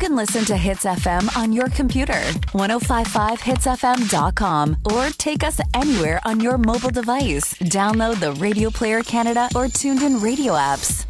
can listen to Hits FM on your computer, 1055hitsfm.com, or take us anywhere on your mobile device. Download the Radio Player Canada or Tuned In Radio apps.